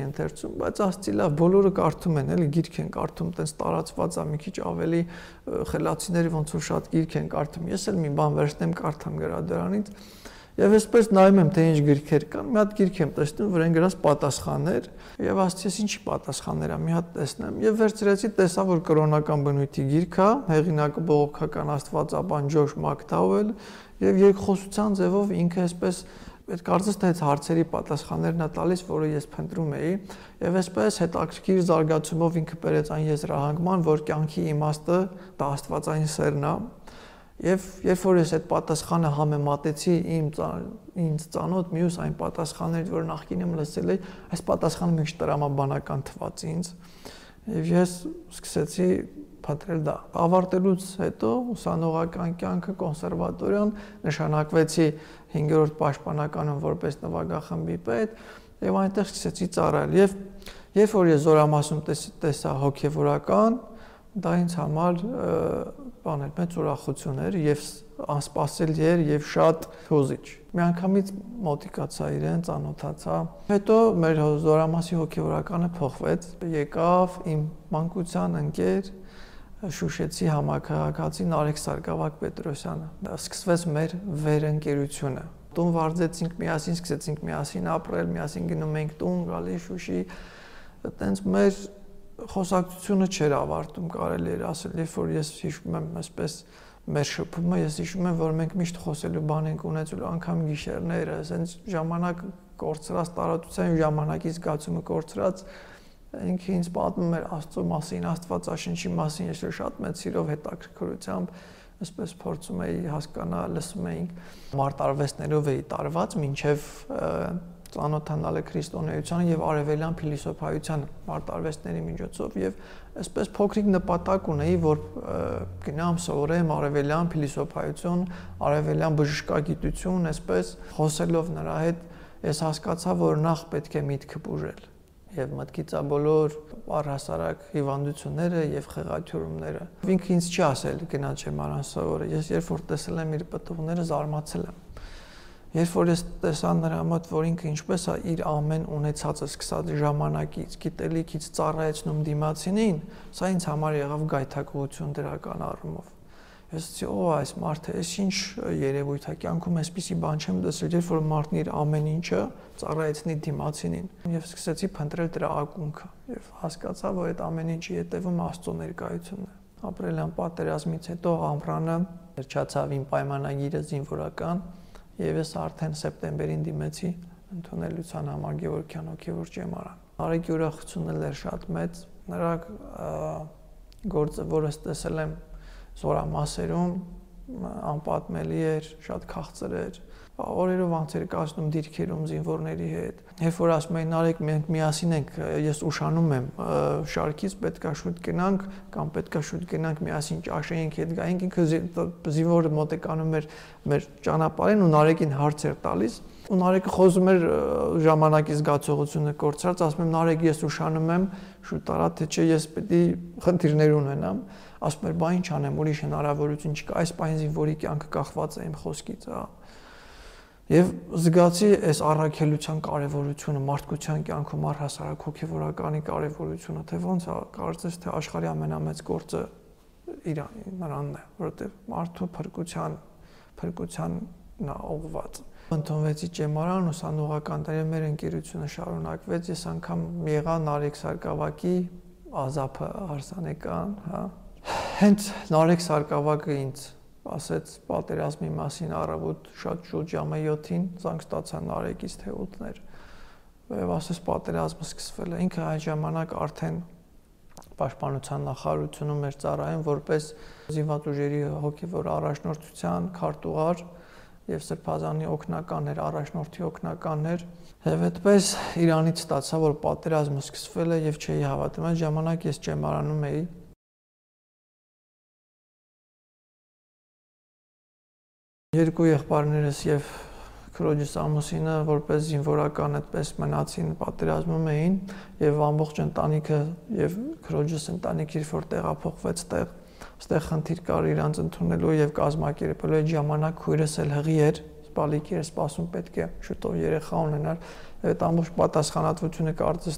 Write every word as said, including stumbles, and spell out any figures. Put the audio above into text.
ընթերցում, բայց ասացի լավ, բոլորը կարդում են, էլի գիրք են կարդում, տենց տարածված է մի քիչ ավելի խելացիները ոնց որ շատ գիրք են կարդում։ Ես էլ մի բան վերցնեմ, կարդամ գրադարանից։ Եվ այսպես նայում եմ, թե ինչ գրքեր կան, մի հատ գիրք եմ տեսնում, որեն գրած պատասխաններ, եւ ասացի, ես ինչի պատասխաններ եմ, մի հատ տեսնեմ, եւ վերցրեցի, տեսա, որ կրոնական բնույթի գիրք է, հեղինակը բողոքական աստվածաբան Ջորջ Մակդաուել, եւ երկխոսության ձևով ինքը այսպես այդ կարծես թե այդ հարցերի պատասխաններն է տալիս, որը ես փնտրում էի, եւ այսպես հետաքրքիր զարգացումով ինքը բերեց այն եզրահանգման, որ կյանքի իմաստը դա աստվածային սերն է։ Եվ երբ որ ես այդ պատասխանը համեմատեցի իմ ինձ ծանոթ մյուս այն պատասխաններից, որ նախկին եմ լսել էի, այս պատասխանը մի քիչ տրամաբանական թվաց ինձ, եւ ես սկսեցի փնտրել դա։ Ավարտելուց հետո ուսանողական կյանքը կոնսերվատորիան նշանակվեցի հինգերորդ պաշտպանականում որպես նվագախմբի պետ եւ այնտեղ սկսեցի ծառայել։ Եվ երբ որ ես զորամասում տեսա հոգեվորական, դա ինձ համար բան էր, մեծ ուրախություն էր եւ անսպասելի էր եւ շատ հուզիչ։ Միանգամից մոտիկացա իրեն, ծանոթացա։ Հետո մեր զորամասի հոգեվորականը փոխվեց, եկավ իմ մանկության ընկեր Շուշեցի համակարգացի Նարեկ Սարգսակ-Պետրոսյանը։ Սկսվեց մեր վերընկերությունը։ Տուն վարձեցինք միասին, սկսեցինք միասին ապրել, միասին գնում էինք տուն, գալի Շուշի։ Այտենց մեր խոսակցությունը չէր ավարտում, կարելի էր ասել, երբ որ ես հիշում եմ այսպես մեր շփումը, ես հիշում եմ, որ մենք միշտ խոսելու բան ենք ունեցել, անգամ գիշերները, ասենց ժամանակ կորցրած տարածության ու ժամանակի զգացումը կորցրած, ինքը ինձ պատմում էր Աստծո մասին, Աստվածաշնչի մասին, ես շատ մեծ սիրով հետաքրքրությամբ այսպես փորձում էի հասկանալ, լսում էինք մարտարվեստներով էի տարված, մինչև ծանոթանալը քրիստոնեությանը եւ արևելյան փիլիսոփայությանը մարտարվեստների միջոցով եւ այսպես փոքրիկ նպատակ ունեի, որ գնամ սովորեմ արևելյան փիլիսոփայություն, արևելյան բժշկագիտություն, այսպես խոսելով նրա հետ ես հասկացա, որ նախ պետք է միտքը բուժել եւ մտքից բոլոր առհասարակ հիվանդությունները եւ խեղաթյուրումները։ Ինքը ինձ չի ասել գնա չեմարան սովորը, ես երբ որ տեսել եմ իր պտուղները, զարմացել եմ։ Երբ որ ես տեսա նրա մոտ, որ ինքը ինչպես է իր ամեն ունեցածը սկսած ժամանակից, գիտելիքից ծառայեցնում դիմացինին, սա ինձ համար եղավ գայթակղություն դրական առումով։ Ես ասացի, օ, այս մարդը, այս ինչ երևույթ է, կյանքում այսպիսի բան չեմ տեսել, երբ որ մարդն իր ամեն ինչը ծառայեցնի դիմացինին։ Եվ սկսեցի փնտրել դրա ակունքը եւ հասկացա, որ այդ ամեն ինչի հետևում Աստծո ներկայությունն է։ Ապրիլյան պատերազմից հետո ամռանը վերջացավ իմ պայմանագիրը զինվորական եւ ես արդեն սեպտեմբերին դիմեցի ընդունելության համար Գևորգյան հոգևոր ճեմարան։ Արեգի ուրախությունն էլ էր շատ մեծ, նրա գործը, որը տեսել եմ զորամասերում, անպատմելի էր, շատ քաղցր էր, օրերով անց էր կացնում դիրքերում զինվորների հետ։ Երբ որ ասում էին Նարեկ, մենք միասին ենք, ես ուշանում եմ, շարքից պետքա շուտ գնանք կամ պետքա շուտ գնանք միասին ճաշեինք, հետ գայինք, ինքը զինվորը մոտեկանում էր մեր ճանապարհին ու Նարեկին հարց էր տալիս։ Ու Նարեկը խոսում էր ժամանակի զգացողությունը կորցրած, ասում եմ Նարեկ, ես ուշանում եմ, շուտ արա, թե չէ ես պետք է խնդիրներ ունենամ։ Ասում էր, բա ինչ անեմ, ուրիշ հնարավորություն չկա, այս պահին զինվորի կյանքը կախված է իմ խոսքից, հա։ Եվ զգացի այս առաքելության կարևորությունը, մարդկության կյանքում առհասարակ հոգևորականի կարևորությունը, թե ոնց է, կարծես թե աշխարհի ամենամեծ գործը Իրանի նրանն է, որովհետև մարդու փրկության, փրկությանն է ուղղված։ Ընդունվեցի ճեմարան, ուսանողական տարի մեր ընկերությունը շարունակվեց, ես անգամ եղա Նարեկ Սարգսակի ազափը հարսանեկան, հա։ Հենց Նարեկ Սարգսակը ինձ ասեց պատերազմի մասին առավոտ շատ շուտ ժամը յոթին զանգ ստացա Նարեկից, թե ութներ։ Եվ ասեց պատերազմը սկսվել է։ Ինքը այդ ժամանակ արդեն պաշտպանության նախարարությունում էր ծառայում որպես զինված ուժերի հոգևոր առաջնորդության քարտուղար եւ Սրբազանի օգնական էր, առաջնորդի օգնական էր։ Եվ այդպես Իրանից ստացա, որ պատերազմը սկսվել է եւ չէի հավատում։ Այդ ժամանակ ես ճեմարանում էի։ Երկու եղբայրներս եւ քրոջս ամուսինը որպես զինվորական այդպես մնացին, պատերազմում էին եւ ամբողջ ընտանիքը եւ քրոջս ընտանիքը երբ որ տեղափոխվեց տեղ, այստեղ խնդիր կար իրանց ընդունելու եւ կազմակերպելու այդ ժամանակ քույրս էլ հղի էր, սպալիք էր սպասում պետք է շուտով երեխա ունենալ, այդ ամբողջ պատասխանատվությունը կարծես